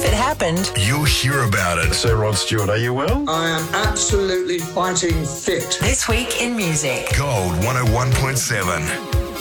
if it happened, you'll hear about it. Sir Rod Stewart, are you well? I am absolutely fighting fit. this week in music. Gold 101.7.